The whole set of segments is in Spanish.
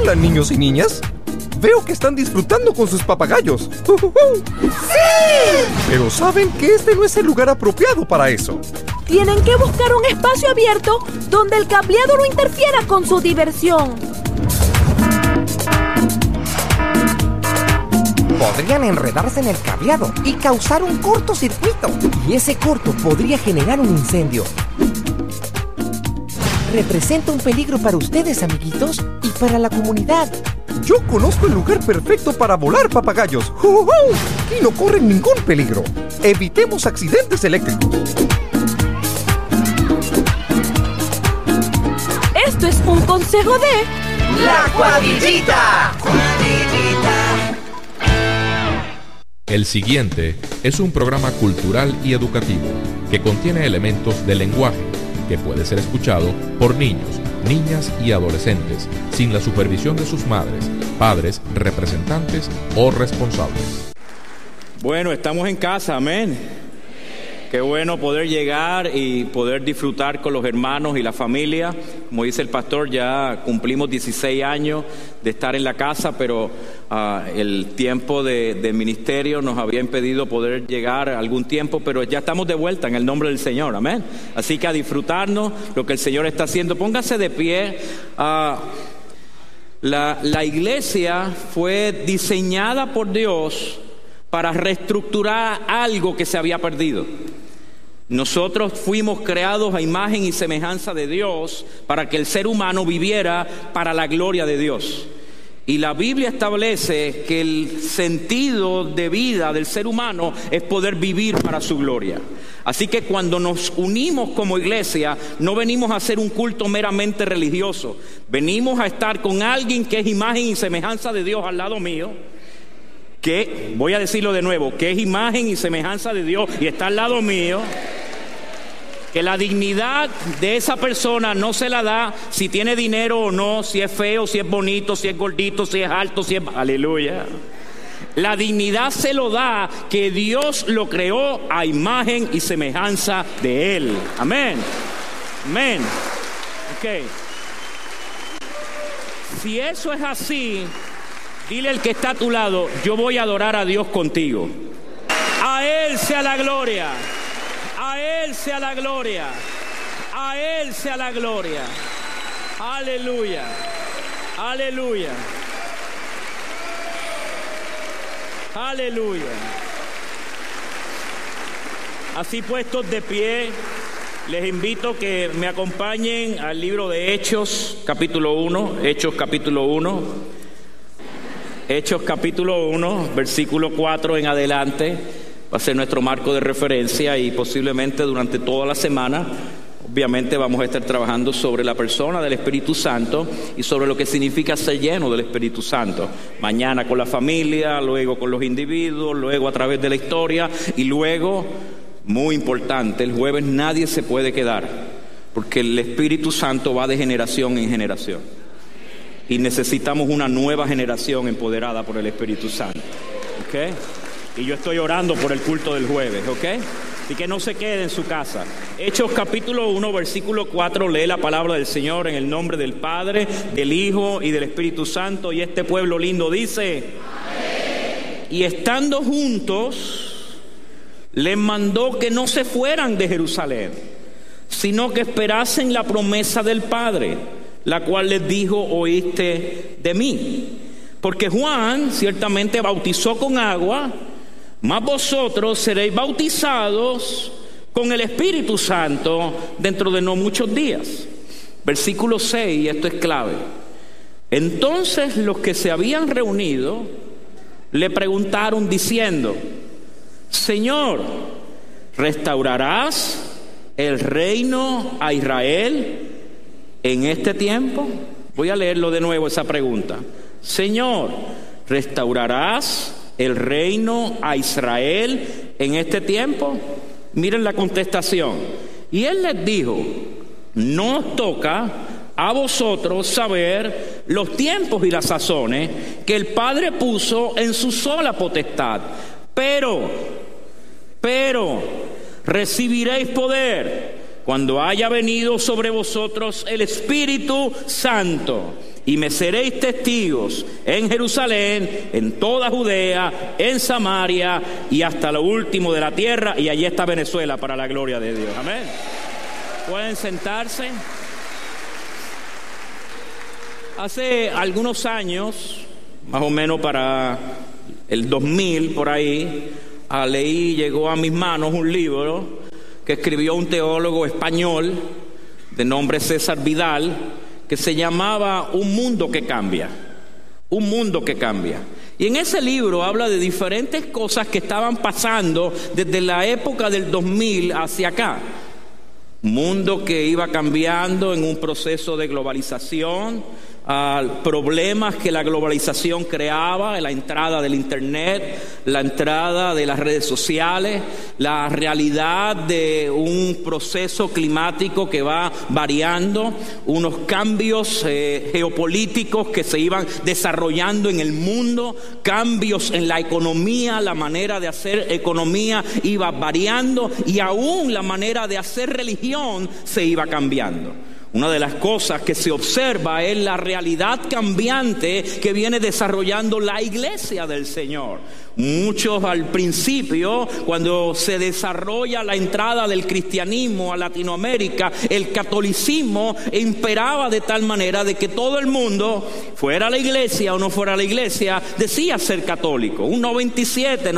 Hola, niños y niñas. Veo que están disfrutando con sus papagayos. ¡Sí! Pero saben que este no es el lugar apropiado para eso. Tienen que buscar un espacio abierto donde el cableado no interfiera con su diversión. Podrían enredarse en el cableado y causar un cortocircuito. Y ese corto podría generar un incendio. Representa un peligro para ustedes, amiguitos, y para la comunidad. Yo conozco el lugar perfecto para volar, papagayos. Y no corren ningún peligro. Evitemos accidentes eléctricos. Esto es un consejo de... ¡La Cuadrillita! El siguiente es un programa cultural y educativo que contiene elementos de lenguaje que puede ser escuchado por niños, niñas y adolescentes sin la supervisión de sus madres, padres, representantes o responsables. Bueno, estamos en casa, amén. Qué bueno poder llegar y poder disfrutar con los hermanos y la familia. Como dice el pastor, ya cumplimos 16 años de estar en la casa, pero el tiempo de ministerio nos había impedido poder llegar algún tiempo, pero ya estamos de vuelta en el nombre del Señor, amén. Así que a disfrutarnos lo que el Señor está haciendo. Póngase de pie. La iglesia fue diseñada por Dios para reestructurar algo que se había perdido. Nosotros fuimos creados a imagen y semejanza de Dios para que el ser humano viviera para la gloria de Dios. Y la Biblia establece que el sentido de vida del ser humano es poder vivir para su gloria. Así que cuando nos unimos como iglesia, no venimos a hacer un culto meramente religioso. Venimos a estar con alguien que es imagen y semejanza de Dios al lado mío. Que, voy a decirlo de nuevo, que es imagen y semejanza de Dios y está al lado mío. Que la dignidad de esa persona no se la da si tiene dinero o no, si es feo, si es bonito, si es gordito, si es alto, si es... Aleluya. La dignidad se lo da que Dios lo creó a imagen y semejanza de Él. Amén. Amén. Ok. Si eso es así, dile al que está a tu lado, yo voy a adorar a Dios contigo. A Él sea la gloria. A Él sea la gloria. A Él sea la gloria. Aleluya. Aleluya. Aleluya. Así puestos de pie, les invito que me acompañen al libro de Hechos, capítulo 1. Hechos, capítulo 1. Hechos, capítulo 1, versículo 4 en adelante. Va a ser nuestro marco de referencia y posiblemente durante toda la semana, obviamente vamos a estar trabajando sobre la persona del Espíritu Santo y sobre lo que significa ser lleno del Espíritu Santo. Mañana con la familia, luego con los individuos, luego a través de la historia y luego, muy importante, el jueves nadie se puede quedar porque el Espíritu Santo va de generación en generación y necesitamos una nueva generación empoderada por el Espíritu Santo. ¿Ok? Y yo estoy orando por el culto del jueves, ¿ok? Así que no se quede en su casa. Hechos capítulo 1, versículo 4, lee la palabra del Señor en el nombre del Padre, del Hijo y del Espíritu Santo. Y este pueblo lindo dice: Amén. Y estando juntos, les mandó que no se fueran de Jerusalén, sino que esperasen la promesa del Padre, la cual les dijo: oíste de mí. Porque Juan ciertamente bautizó con agua, mas vosotros seréis bautizados con el Espíritu Santo dentro de no muchos días. Versículo 6, y esto es clave. Entonces los que se habían reunido le preguntaron diciendo: Señor, ¿restaurarás el reino a Israel en este tiempo? Voy a leerlo de nuevo esa pregunta. Señor, ¿restaurarás el reino a Israel en este tiempo? Miren la contestación. Y él les dijo: no os toca a vosotros saber los tiempos y las sazones que el Padre puso en su sola potestad, pero recibiréis poder cuando haya venido sobre vosotros el Espíritu Santo, y me seréis testigos en Jerusalén, en toda Judea, en Samaria y hasta lo último de la tierra. Y allí está Venezuela para la gloria de Dios. Amén. Pueden sentarse. Hace algunos años, más o menos para el 2000 por ahí, llegó a mis manos un libro que escribió un teólogo español de nombre César Vidal, que se llamaba Un mundo que cambia. Un mundo que cambia. Y en ese libro habla de diferentes cosas que estaban pasando desde la época del 2000 hacia acá. Un mundo que iba cambiando en un proceso de globalización, problemas que la globalización creaba, la entrada del internet, la entrada de las redes sociales, la realidad de un proceso climático que va variando, unos cambios geopolíticos que se iban desarrollando en el mundo, cambios en la economía, la manera de hacer economía iba variando y aún la manera de hacer religión se iba cambiando. Una de las cosas que se observa es la realidad cambiante que viene desarrollando la iglesia del Señor. Muchos al principio, cuando se desarrolla la entrada del cristianismo a Latinoamérica, el catolicismo imperaba de tal manera de que todo el mundo, fuera a la iglesia o no fuera a la iglesia, decía ser católico. Un 97,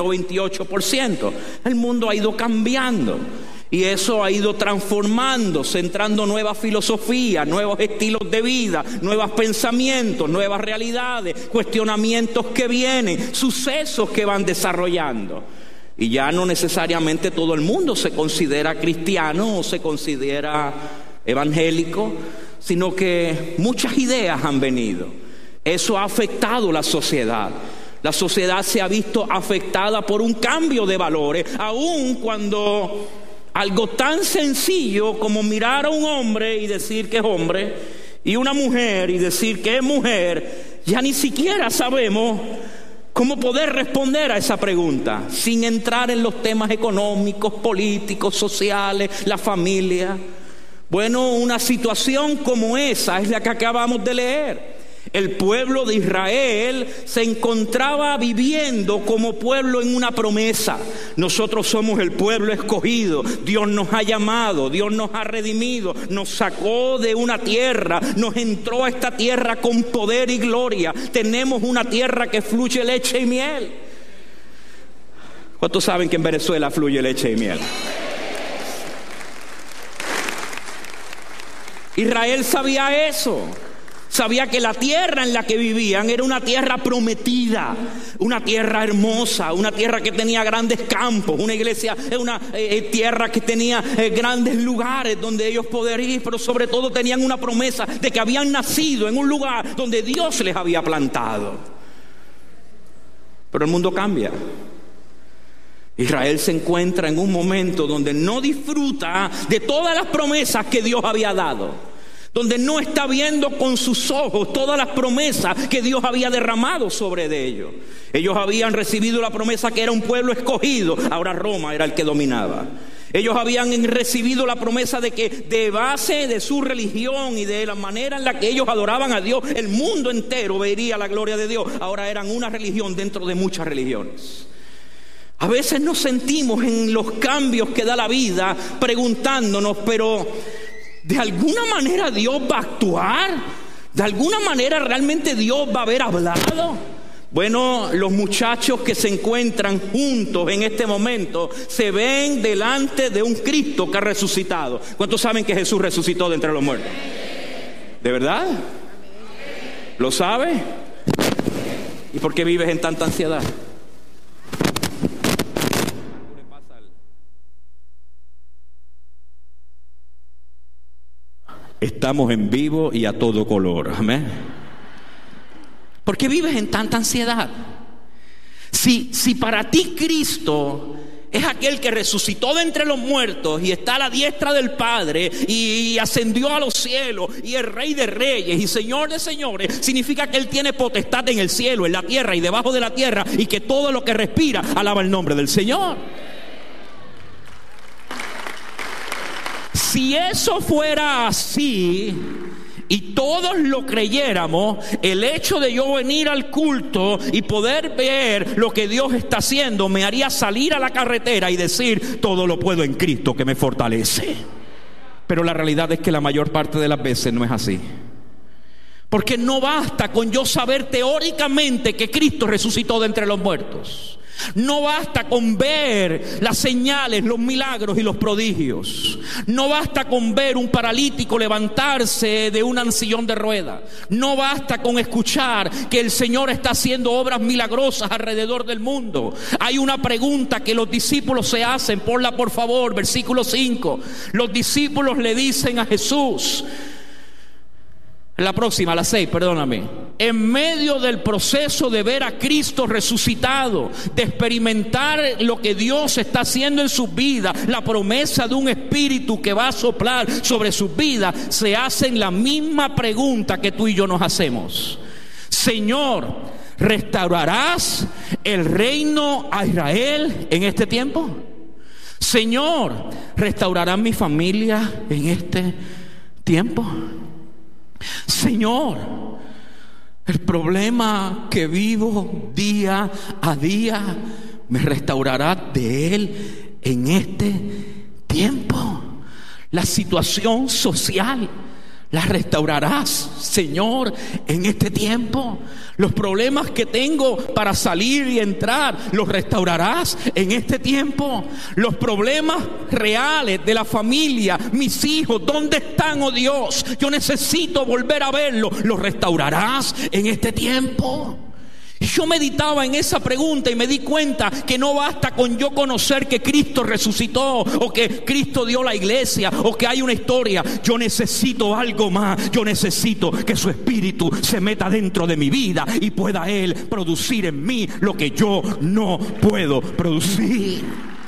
98%. El mundo ha ido cambiando. Y eso ha ido transformándose, entrando nuevas filosofías, nuevos estilos de vida, nuevos pensamientos, nuevas realidades, cuestionamientos que vienen, sucesos que van desarrollando. Y ya no necesariamente todo el mundo se considera cristiano o se considera evangélico, sino que muchas ideas han venido. Eso ha afectado la sociedad. La sociedad se ha visto afectada por un cambio de valores, aun cuando algo tan sencillo como mirar a un hombre y decir que es hombre, y una mujer y decir que es mujer, ya ni siquiera sabemos cómo poder responder a esa pregunta sin entrar en los temas económicos, políticos, sociales, la familia. Bueno, una situación como esa es la que acabamos de leer. El pueblo de Israel se encontraba viviendo como pueblo en una promesa. Nosotros somos el pueblo escogido. Dios nos ha llamado, Dios nos ha redimido, nos sacó de una tierra, nos entró a esta tierra con poder y gloria. Tenemos una tierra que fluye leche y miel. ¿Cuántos saben que en Venezuela fluye leche y miel? Israel sabía eso. Sabía que la tierra en la que vivían era una tierra prometida, una tierra hermosa, una tierra que tenía grandes campos, una iglesia, una tierra que tenía grandes lugares donde ellos poder ir, pero sobre todo tenían una promesa de que habían nacido en un lugar donde Dios les había plantado. Pero el mundo cambia. Israel se encuentra en un momento donde no disfruta de todas las promesas que Dios había dado, donde no está viendo con sus ojos todas las promesas que Dios había derramado sobre de ellos. Ellos habían recibido la promesa que era un pueblo escogido, ahora Roma era el que dominaba. Ellos habían recibido la promesa de que de base de su religión y de la manera en la que ellos adoraban a Dios, el mundo entero vería la gloria de Dios. Ahora eran una religión dentro de muchas religiones. A veces nos sentimos en los cambios que da la vida preguntándonos, pero ¿de alguna manera Dios va a actuar? ¿De alguna manera realmente Dios va a haber hablado? Bueno, los muchachos que se encuentran juntos en este momento se ven delante de un Cristo que ha resucitado. ¿Cuántos saben que Jesús resucitó de entre los muertos? ¿De verdad? ¿Lo sabe? ¿Y por qué vives en tanta ansiedad? Estamos en vivo y a todo color. Amén. ¿Por qué vives en tanta ansiedad? Si para ti Cristo es aquel que resucitó de entre los muertos y está a la diestra del Padre y ascendió a los cielos y es Rey de Reyes y Señor de Señores, significa que Él tiene potestad en el cielo, en la tierra y debajo de la tierra, y que todo lo que respira alaba el nombre del Señor. Si eso fuera así, y todos lo creyéramos, el hecho de yo venir al culto y poder ver lo que Dios está haciendo me haría salir a la carretera y decir: todo lo puedo en Cristo que me fortalece. Pero la realidad es que la mayor parte de las veces no es así. Porque no basta con yo saber teóricamente que Cristo resucitó de entre los muertos. No basta con ver las señales, los milagros y los prodigios. No basta con ver un paralítico levantarse de un sillón de ruedas. No basta con escuchar que el Señor está haciendo obras milagrosas alrededor del mundo. Hay una pregunta que los discípulos se hacen, ponla por favor, versículo 5. Los discípulos le dicen a Jesús, la próxima, la 6, perdóname. En medio del proceso de ver a Cristo resucitado, de experimentar lo que Dios está haciendo en sus vidas, la promesa de un espíritu que va a soplar sobre sus vidas, se hacen la misma pregunta que tú y yo nos hacemos. Señor, ¿restaurarás el reino a Israel en este tiempo? Señor, ¿restaurarás mi familia en este tiempo? Señor, el problema que vivo día a día, ¿me restaurarás de él en este tiempo? La situación social, ¿la restaurarás, Señor, en este tiempo? Los problemas que tengo para salir y entrar, ¿los restaurarás en este tiempo? Los problemas reales de la familia, mis hijos, ¿dónde están, oh Dios? Yo necesito volver a verlos. ¿Los restaurarás en este tiempo? Yo meditaba en esa pregunta y me di cuenta que no basta con yo conocer que Cristo resucitó o que Cristo dio la iglesia o que hay una historia. Yo necesito algo más. Yo necesito que su espíritu se meta dentro de mi vida y pueda Él producir en mí lo que yo no puedo producir.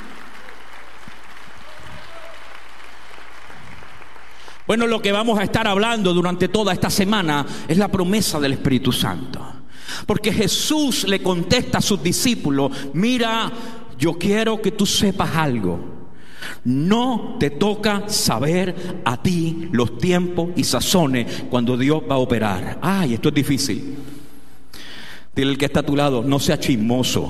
Bueno, lo que vamos a estar hablando durante toda esta semana es la promesa del Espíritu Santo. Porque Jesús le contesta a sus discípulos: mira, yo quiero que tú sepas algo. No te toca saber a ti los tiempos y sazones cuando Dios va a operar. Ay, esto es difícil. Dile al que está a tu lado: no sea chismoso.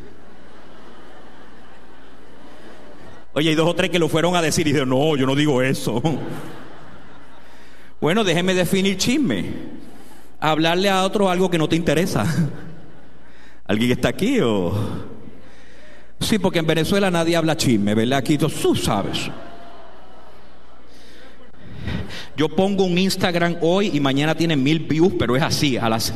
Oye, hay 2 o 3 que lo fueron a decir y dijeron: no, yo no digo eso. Bueno, déjeme definir chisme. Hablarle a otro algo que no te interesa. ¿Alguien está aquí o...? Sí, porque en Venezuela nadie habla chisme, ¿verdad? Aquí tú sabes. Yo pongo un Instagram hoy y mañana tiene 1000 views, pero es así, a las...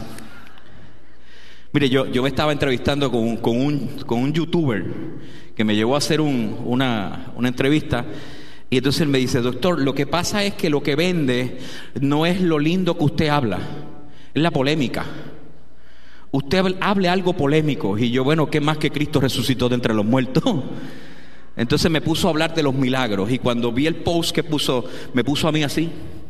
Mire, yo me estaba entrevistando con un youtuber que me llevó a hacer una entrevista. Y entonces él me dice: doctor, lo que pasa es que lo que vende no es lo lindo que usted habla, es la polémica. Usted hable algo polémico. Y yo, bueno, ¿qué más que Cristo resucitó de entre los muertos? Entonces me puso a hablar de los milagros. Y cuando vi el post que puso, me puso a mí así: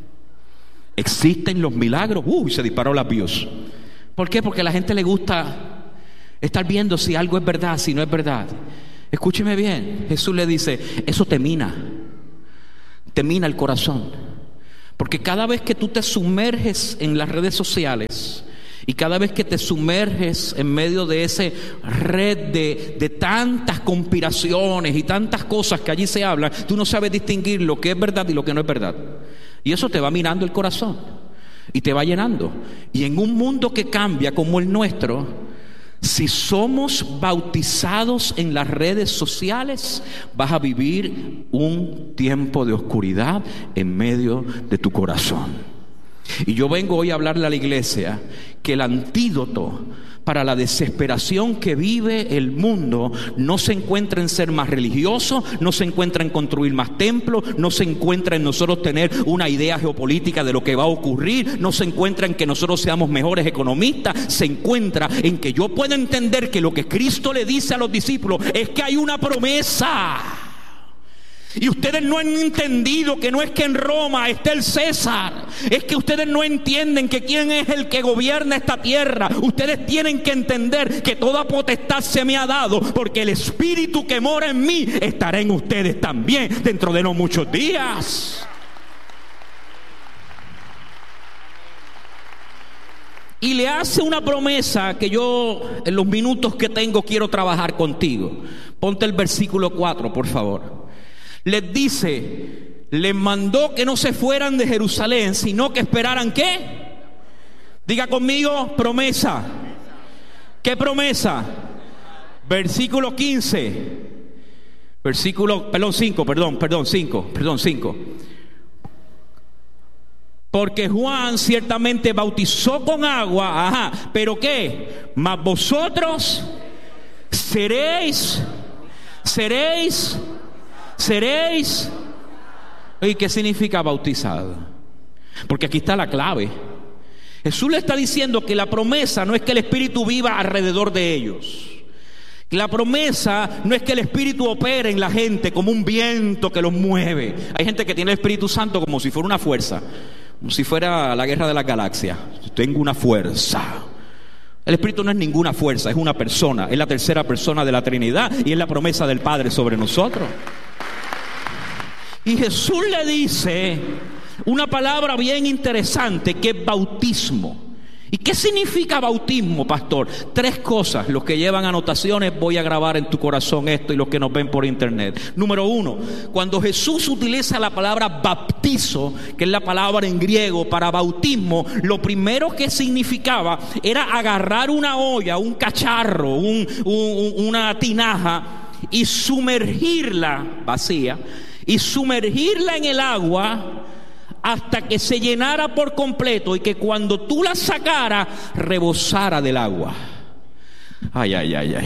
¿existen los milagros? Y se disparó las views. ¿Por qué? Porque a la gente le gusta estar viendo si algo es verdad, si no es verdad. Escúcheme bien, Jesús le dice: eso te mina el corazón. Porque cada vez que tú te sumerges en las redes sociales y cada vez que te sumerges en medio de esa red de tantas conspiraciones y tantas cosas que allí se hablan, tú no sabes distinguir lo que es verdad y lo que no es verdad. Y eso te va minando el corazón y te va llenando. Y en un mundo que cambia como el nuestro, si somos bautizados en las redes sociales, vas a vivir un tiempo de oscuridad en medio de tu corazón. Y yo vengo hoy a hablarle a la iglesia que el antídoto para la desesperación que vive el mundo no se encuentra en ser más religioso, no se encuentra en construir más templos, no se encuentra en nosotros tener una idea geopolítica de lo que va a ocurrir, no se encuentra en que nosotros seamos mejores economistas, se encuentra en que yo pueda entender que lo que Cristo le dice a los discípulos es que hay una promesa. Y ustedes no han entendido que no es que en Roma esté el César, es que ustedes no entienden que quién es el que gobierna esta tierra. Ustedes tienen que entender que toda potestad se me ha dado, porque el Espíritu que mora en mí estará en ustedes también dentro de no muchos días. y le hace una promesa que yo en los minutos que tengo quiero trabajar contigo. Ponte el versículo 4, por favor. Les dice, les mandó que no se fueran de Jerusalén, sino que esperaran ¿qué? Diga conmigo, promesa. ¿Qué promesa? Versículo 15. Versículo, 5. Porque Juan ciertamente bautizó con agua, pero ¿qué? Mas vosotros seréis. ¿Y qué significa bautizado? Porque aquí está la clave. Jesús le está diciendo que la promesa no es que el Espíritu viva alrededor de ellos. La promesa no es que el Espíritu opere en la gente como un viento que los mueve. Hay gente que tiene el Espíritu Santo como si fuera una fuerza, como si fuera la guerra de las galaxias. Tengo una fuerza. El Espíritu no es ninguna fuerza, es una persona. Es la tercera persona de la Trinidad y es la promesa del Padre sobre nosotros. Y Jesús le dice una palabra bien interesante que es bautismo. ¿Y qué significa bautismo, pastor? 3 cosas. Los que llevan anotaciones, voy a grabar en tu corazón esto, y los que nos ven por internet. Número 1, cuando Jesús utiliza la palabra baptizo, que es la palabra en griego para bautismo, lo primero que significaba era agarrar una olla, un cacharro, una tinaja y sumergirla vacía, y sumergirla en el agua hasta que se llenara por completo, y que cuando tú la sacaras rebosara del agua. Ay.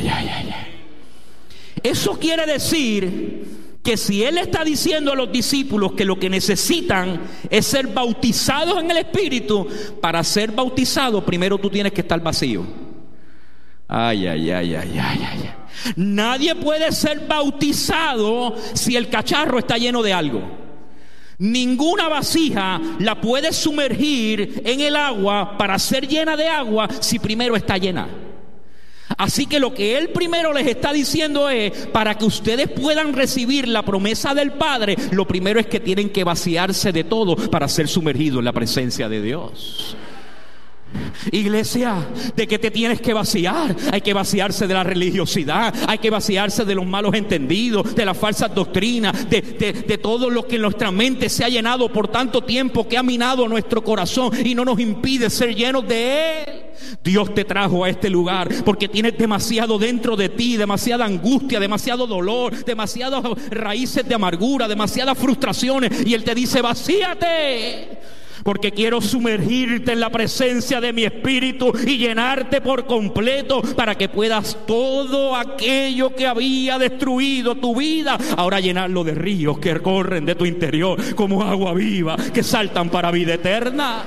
Eso quiere decir que si Él está diciendo a los discípulos que lo que necesitan es ser bautizados en el Espíritu, para ser bautizado primero tú tienes que estar vacío. Ay. Nadie puede ser bautizado si el cacharro está lleno de algo. Ninguna vasija la puede sumergir en el agua para ser llena de agua si primero está llena. Así que lo que Él primero les está diciendo es, para que ustedes puedan recibir la promesa del Padre, lo primero es que tienen que vaciarse de todo para ser sumergidos en la presencia de Dios. Iglesia, ¿de qué te tienes que vaciar? Hay que vaciarse de la religiosidad, hay que vaciarse de los malos entendidos, de las falsas doctrinas, de todo lo que en nuestra mente se ha llenado por tanto tiempo, que ha minado nuestro corazón y no nos impide ser llenos de Él. Dios te trajo a este lugar porque tienes demasiado dentro de ti, demasiada angustia, demasiado dolor, demasiadas raíces de amargura, demasiadas frustraciones, y Él te dice: vacíate, porque quiero sumergirte en la presencia de mi Espíritu y llenarte por completo, para que puedas todo aquello que había destruido tu vida, ahora llenarlo de ríos que corren de tu interior como agua viva, que saltan para vida eterna.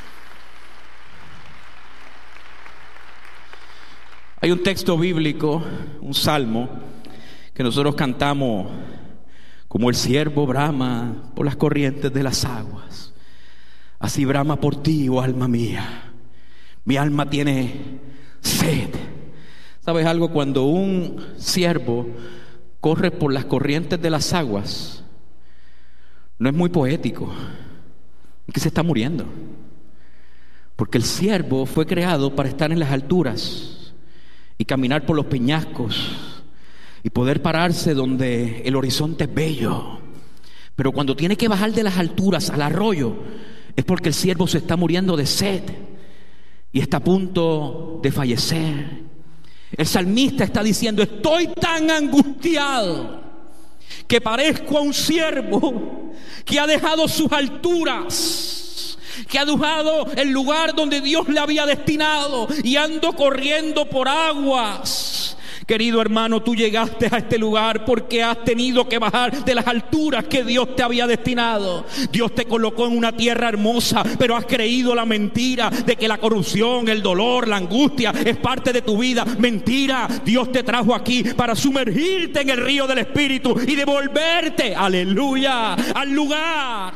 Hay un texto bíblico, un salmo, que nosotros cantamos: como el ciervo brama por las corrientes de las aguas, así brama por ti, oh alma mía. Mi alma tiene sed. ¿Sabes algo? Cuando un ciervo corre por las corrientes de las aguas, no es muy poético, es que se está muriendo. Porque el ciervo fue creado para estar en las alturas y caminar por los peñascos y poder pararse donde el horizonte es bello. Pero cuando tiene que bajar de las alturas al arroyo, es porque el ciervo se está muriendo de sed y está a punto de fallecer. El salmista está diciendo: estoy tan angustiado que parezco a un ciervo que ha dejado sus alturas, que ha dejado el lugar donde Dios le había destinado, y ando corriendo por aguas. Querido hermano, tú llegaste a este lugar porque has tenido que bajar de las alturas que Dios te había destinado. Dios te colocó en una tierra hermosa, pero has creído la mentira de que la corrupción, el dolor, la angustia es parte de tu vida. Mentira. Dios te trajo aquí para sumergirte en el río del Espíritu y devolverte, aleluya, al lugar.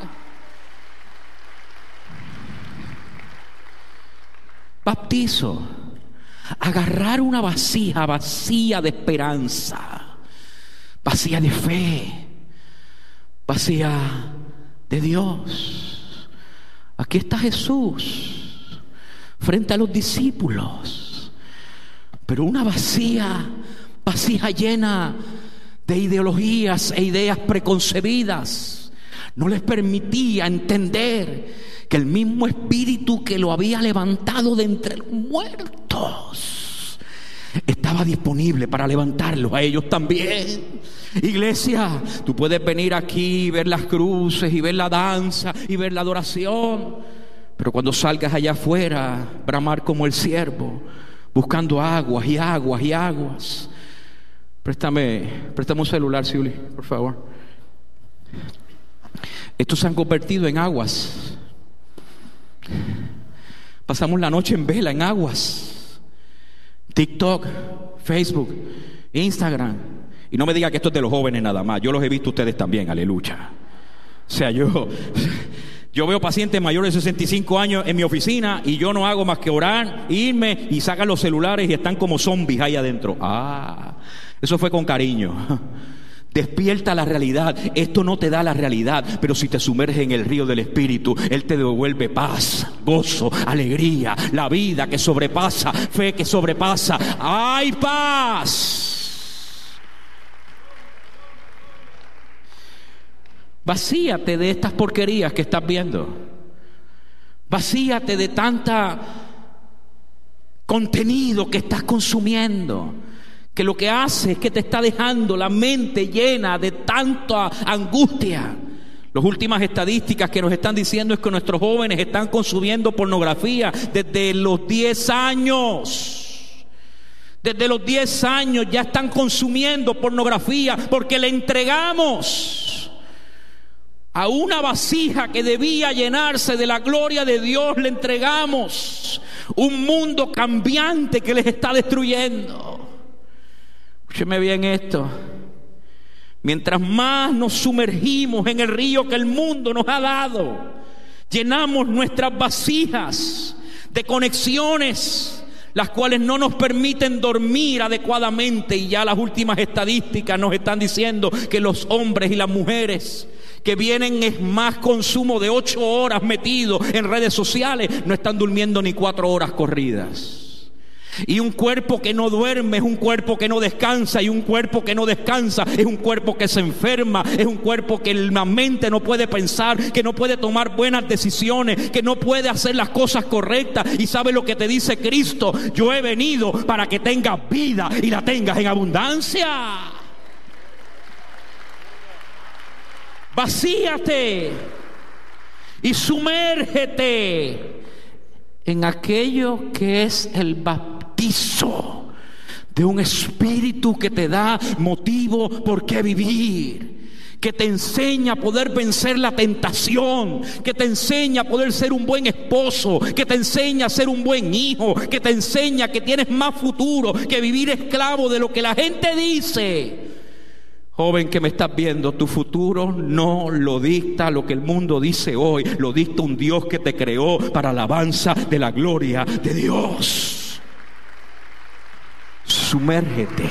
Baptizo: agarrar una vasija vacía de esperanza, vacía de fe, vacía de Dios. Aquí está Jesús, frente a los discípulos. Pero una vasija llena de ideologías e ideas preconcebidas no les permitía entender que el mismo Espíritu que lo había levantado de entre los muertos estaba disponible para levantarlos a ellos también. Iglesia, tú puedes venir aquí y ver las cruces y ver la danza y ver la adoración, pero cuando salgas allá afuera, bramar como el ciervo, buscando aguas y aguas y aguas. Préstame un celular, Siuli, por favor. Estos se han convertido en aguas. Pasamos la noche en vela en aguas. TikTok, Facebook, Instagram. Y no me diga que esto es de los jóvenes nada más. Yo los he visto ustedes también, aleluya. O sea, yo veo pacientes mayores de 65 años en mi oficina y yo no hago más que orar, irme y sacan los celulares y están como zombies ahí adentro. Eso fue con cariño. Despierta la realidad. Esto no te da la realidad, pero si te sumerges en el río del Espíritu, Él te devuelve paz, gozo, alegría, la vida que sobrepasa, fe que sobrepasa. ¡Hay paz! Vacíate de estas porquerías que estás viendo. Vacíate de tanta contenido que estás consumiendo, que lo que hace es que te está dejando la mente llena de tanta angustia. Las últimas estadísticas que nos están diciendo es que nuestros jóvenes están consumiendo pornografía desde los 10 años. Desde los 10 años ya están consumiendo pornografía porque le entregamos a una vasija que debía llenarse de la gloria de Dios. Le entregamos un mundo cambiante que les está destruyendo. Escúcheme bien esto. Mientras más nos sumergimos en el río que el mundo nos ha dado, llenamos nuestras vasijas de conexiones, las cuales no nos permiten dormir adecuadamente. Y ya las últimas estadísticas nos están diciendo que los hombres y las mujeres que vienen es más consumo de 8 horas metidos en redes sociales, no están durmiendo ni 4 horas corridas. Y un cuerpo que no duerme es un cuerpo que no descansa, y un cuerpo que no descansa es un cuerpo que se enferma, es un cuerpo que la mente no puede pensar, que no puede tomar buenas decisiones, que no puede hacer las cosas correctas. Y ¿sabe lo que te dice Cristo? Yo he venido para que tengas vida y la tengas en abundancia. Vacíate y sumérgete en aquello que es el bautismo de un espíritu que te da motivo por qué vivir, que te enseña a poder vencer la tentación, que te enseña a poder ser un buen esposo, que te enseña a ser un buen hijo, que te enseña que tienes más futuro que vivir esclavo de lo que la gente dice. Joven que me estás viendo, tu futuro no lo dicta lo que el mundo dice hoy, lo dicta un Dios que te creó para alabanza de la gloria de Dios. Sumérgete.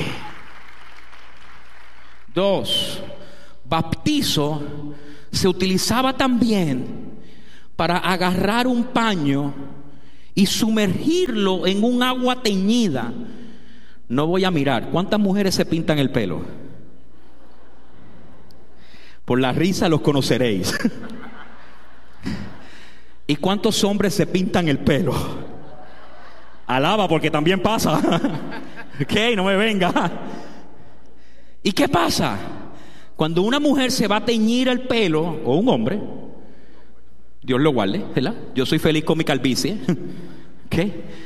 2. Bautizo se utilizaba también para agarrar un paño y sumergirlo en un agua teñida. No voy a mirar. ¿Cuántas mujeres se pintan el pelo? Por la risa los conoceréis. ¿Y cuántos hombres se pintan el pelo? Alaba, porque también pasa. Ok, no me venga. ¿Y qué pasa? Cuando una mujer se va a teñir el pelo, o un hombre, Dios lo guarde, ¿verdad? Yo soy feliz con mi calvicie. Ok,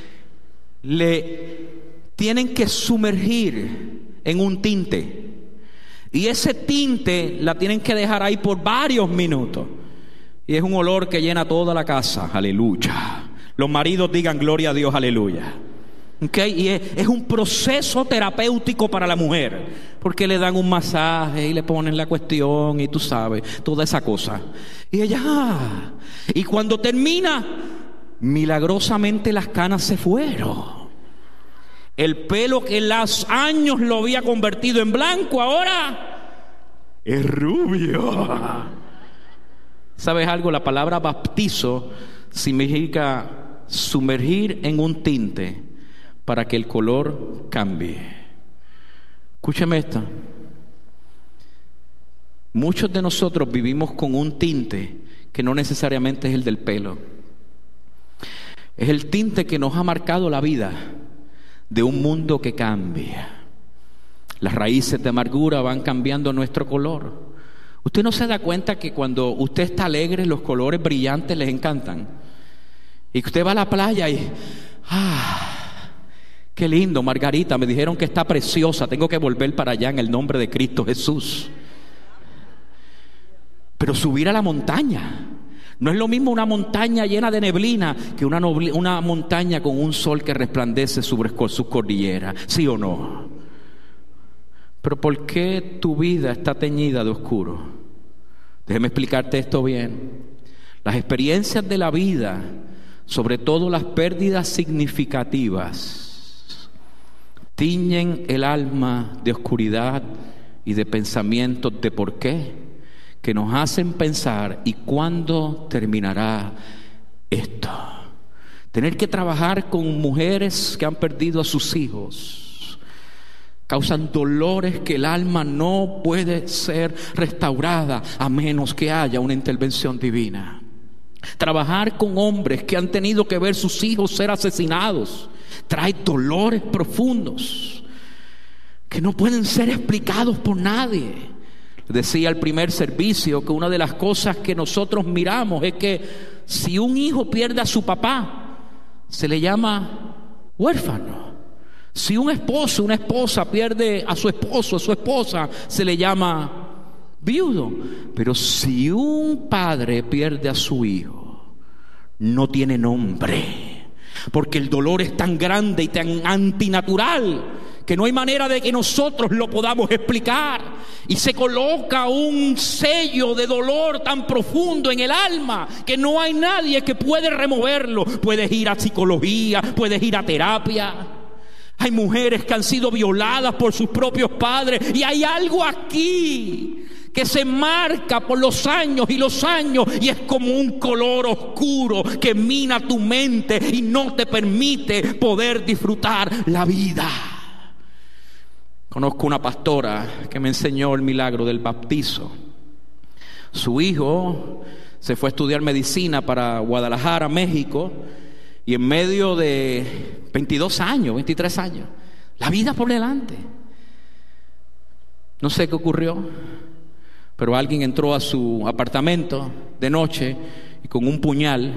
le tienen que sumergir en un tinte. Y ese tinte la tienen que dejar ahí por varios minutos. Y es un olor que llena toda la casa. Aleluya. Los maridos digan gloria a Dios, aleluya. Okay, y es un proceso terapéutico para la mujer, porque le dan un masaje y le ponen la cuestión y tú sabes, toda esa cosa. Y ella, y cuando termina, milagrosamente las canas se fueron. El pelo que en los años lo había convertido en blanco, ahora es rubio. ¿Sabes algo? La palabra bautizo significa sumergir en un tinte para que el color cambie. Escúcheme esto. Muchos de nosotros vivimos con un tinte que no necesariamente es el del pelo. Es el tinte que nos ha marcado la vida de un mundo que cambia. Las raíces de amargura van cambiando nuestro color. Usted no se da cuenta que cuando usted está alegre, los colores brillantes les encantan. Y usted va a la playa y qué lindo, Margarita, me dijeron que está preciosa, tengo que volver para allá en el nombre de Cristo Jesús. Pero subir a la montaña, no es lo mismo una montaña llena de neblina que una montaña con un sol que resplandece sobre sus cordilleras, ¿sí o no? Pero ¿por qué tu vida está teñida de oscuro? Déjeme explicarte esto bien. Las experiencias de la vida, sobre todo las pérdidas significativas, tiñen el alma de oscuridad y de pensamientos de por qué, que nos hacen pensar ¿y cuándo terminará esto? Tener que trabajar con mujeres que han perdido a sus hijos causan dolores que el alma no puede ser restaurada a menos que haya una intervención divina. Trabajar con hombres que han tenido que ver sus hijos ser asesinados trae dolores profundos que no pueden ser explicados por nadie. Decía al primer servicio que una de las cosas que nosotros miramos es que si un hijo pierde a su papá, se le llama huérfano. Si un esposo, una esposa pierde a su esposo, a su esposa, se le llama viudo. Pero si un padre pierde a su hijo, no tiene nombre, porque el dolor es tan grande y tan antinatural que no hay manera de que nosotros lo podamos explicar, y se coloca un sello de dolor tan profundo en el alma que no hay nadie que puede removerlo. Puedes ir a psicología, puedes ir a terapia. Hay mujeres que han sido violadas por sus propios padres, y hay algo aquí que se marca por los años, y es como un color oscuro que mina tu mente y no te permite poder disfrutar la vida. Conozco una pastora que me enseñó el milagro del bautizo. Su hijo se fue a estudiar medicina para Guadalajara, México, y en medio de 22 años, 23 años, la vida por delante. No sé qué ocurrió, pero alguien entró a su apartamento de noche y con un puñal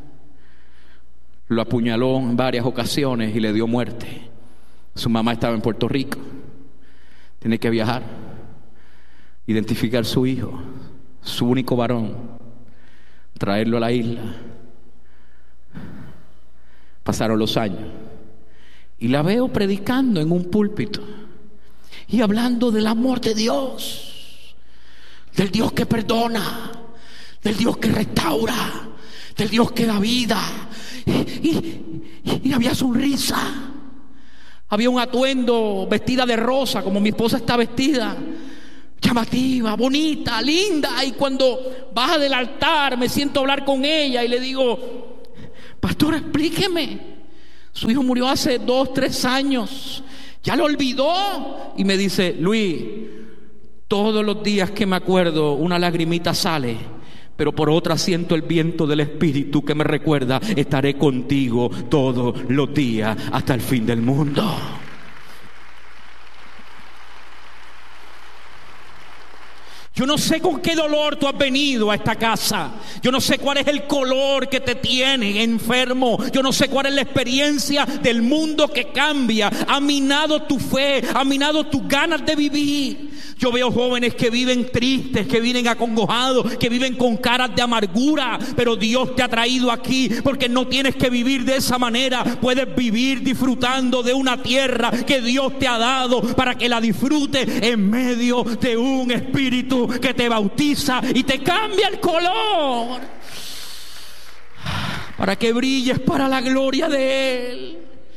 lo apuñaló en varias ocasiones y le dio muerte. Su mamá estaba en Puerto Rico. Tiene que viajar, identificar su hijo, su único varón, traerlo a la isla. Pasaron los años y la veo predicando en un púlpito y hablando del amor de Dios, del Dios que perdona, del Dios que restaura, del Dios que da vida. Y había sonrisa. Había un atuendo, vestida de rosa, como mi esposa está vestida, llamativa, bonita, linda. Y cuando baja del altar me siento a hablar con ella y le digo: pastor, explíqueme, su hijo murió hace 2-3 años, ¿ya lo olvidó? Y me dice: Luis, todos los días que me acuerdo una lagrimita sale, pero por otra siento el viento del Espíritu que me recuerda: estaré contigo todos los días hasta el fin del mundo. Yo no sé con qué dolor tú has venido a esta casa. Yo no sé cuál es el color que te tiene enfermo. Yo no sé cuál es la experiencia del mundo que cambia. Ha minado tu fe, ha minado tus ganas de vivir. Yo veo jóvenes que viven tristes, que viven acongojados, que viven con caras de amargura. Pero Dios te ha traído aquí porque no tienes que vivir de esa manera. Puedes vivir disfrutando de una tierra que Dios te ha dado para que la disfrutes en medio de un espíritu que te bautiza y te cambia el color para que brilles para la gloria de Él.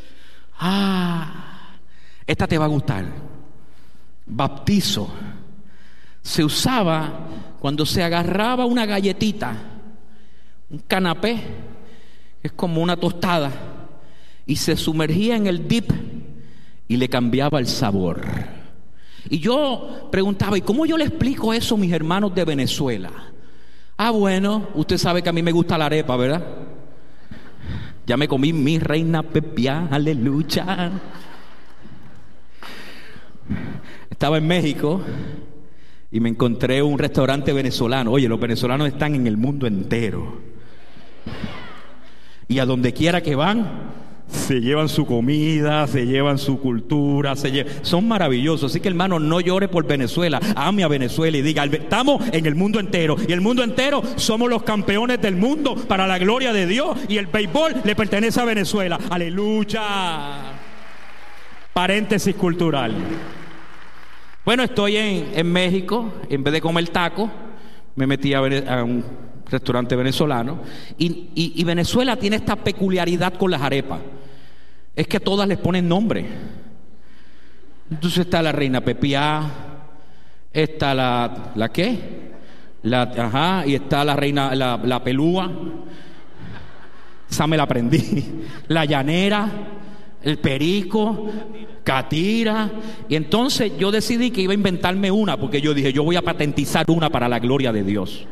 Esta te va a gustar. Bautizo se usaba cuando se agarraba una galletita, un canapé es como una tostada, y se sumergía en el dip y le cambiaba el sabor. Y yo preguntaba, ¿y cómo yo le explico eso a mis hermanos de Venezuela? Bueno, usted sabe que a mí me gusta la arepa, ¿verdad? Ya me comí mi reina pepia, aleluya. Estaba en México y me encontré un restaurante venezolano. Oye, los venezolanos están en el mundo entero. Y a donde quiera que van, se llevan su comida, se llevan su cultura, son maravillosos. Así que, hermano, no llore por Venezuela, ame a Venezuela y diga, estamos en el mundo entero, y el mundo entero somos los campeones del mundo para la gloria de Dios, y el béisbol le pertenece a Venezuela. Aleluya. Paréntesis cultural. Bueno, estoy en México. En vez de comer taco, me metí a un restaurante venezolano, y Venezuela tiene esta peculiaridad con las arepas, es que todas les ponen nombre. Entonces está la reina pepiá, está la ¿qué? Y está la reina, la pelúa, esa me la aprendí, la llanera, el perico, catira. Y entonces yo decidí que iba a inventarme una, porque yo dije, yo voy a patentizar una para la gloria de Dios.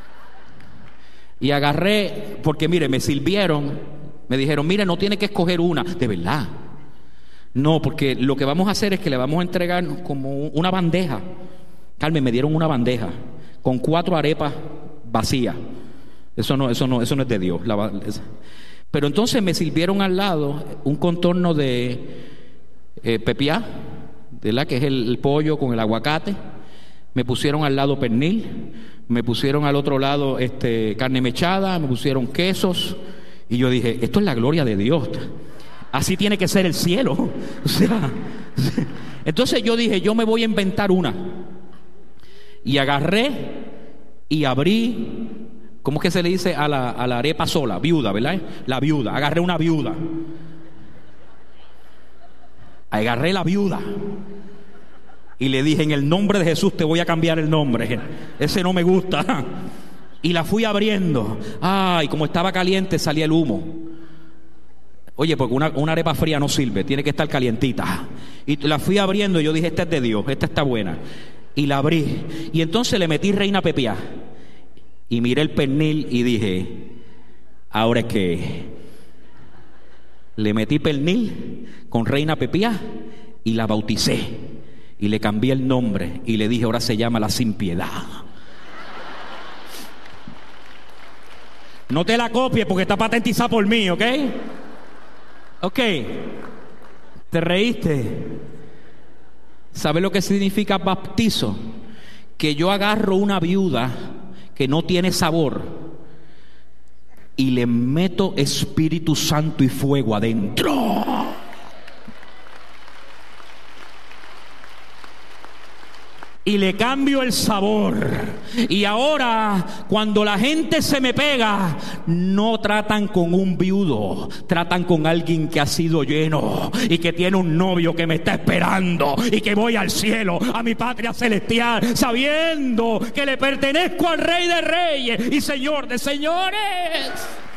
Y agarré, porque mire, me sirvieron, me dijeron, mire, no tiene que escoger una. De verdad. No, porque lo que vamos a hacer es que le vamos a entregar como una bandeja. Carmen, me dieron una bandeja con 4 arepas vacías. Eso no es de Dios. Pero entonces me sirvieron al lado un contorno de pepiá, ¿verdad? Que es el pollo con el aguacate. Me pusieron al lado pernil. Me pusieron al otro lado carne mechada, me pusieron quesos, y yo dije, esto es la gloria de Dios, así tiene que ser el cielo. O sea, entonces yo dije, yo me voy a inventar una, y agarré y abrí, ¿cómo es que se le dice a la arepa sola? Viuda, ¿verdad? La viuda, agarré una viuda, agarré la viuda. Y le dije, en el nombre de Jesús te voy a cambiar el nombre. Ese no me gusta. Y la fui abriendo. Y como estaba caliente salía el humo. Oye, porque una arepa fría no sirve, tiene que estar calientita. Y la fui abriendo y yo dije, esta es de Dios, esta está buena. Y la abrí. Y entonces le metí reina pepiá. Y miré el pernil y dije, ¿ahora qué? Le metí pernil con reina pepiá y la bauticé. Y le cambié el nombre y le dije, ahora se llama la sin piedad. No te la copies porque está patentizada por mí, ¿ok? Ok. ¿Te reíste? ¿Sabes lo que significa bautizo? Que yo agarro una viuda que no tiene sabor y le meto Espíritu Santo y fuego adentro. Y le cambio el sabor. Y ahora, cuando la gente se me pega, no tratan con un viudo, tratan con alguien que ha sido lleno y que tiene un novio que me está esperando, y que voy al cielo, a mi patria celestial, sabiendo que le pertenezco al Rey de Reyes y Señor de Señores.